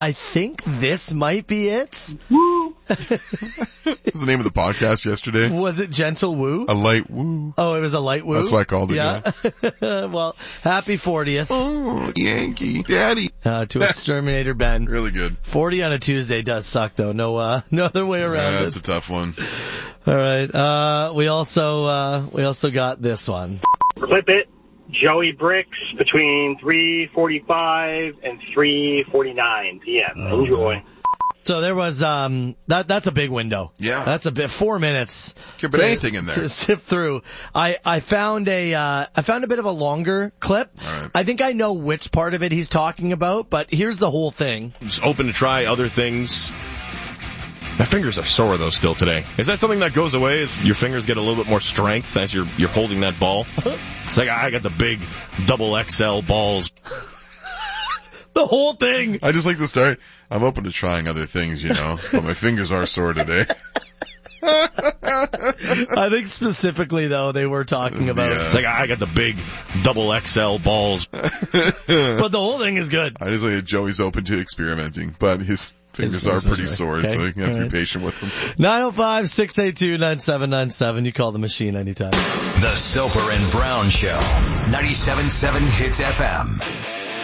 I think this might be it. Woo! What's the name of the podcast yesterday? Was it Gentle Woo? A light woo. Oh, it was a light woo? That's what I called it, yeah. Well, happy 40th. Oh, Yankee Daddy. To Exterminator Ben. Really good. 40 on a Tuesday does suck, though. No other way around it. That's a tough one. All right. We also got this one. Clip it. Joey Bricks between 3:45 and 3:49 p.m. Enjoy. So there was that's a big window. Yeah. That's a bit 4 minutes. Could put anything in there. To sift through. I found a bit of a longer clip. All right. I think I know which part of it he's talking about, but here's the whole thing. Just open to try other things. My fingers are sore though still today. Is that something that goes away as your fingers get a little bit more strength as you're holding that ball? It's like I got the big double XL balls. The whole thing. I just like to start. I'm open to trying other things, but my fingers are sore today. I think specifically though they were talking about. It's like I got the big double XL balls. But the whole thing is good. I just like that Joey's open to experimenting, but his fingers are pretty sore, okay. so you have to be patient with them. 905-682-9797. You call the machine anytime. The Soper and Brown Show. 97.7 Hits FM.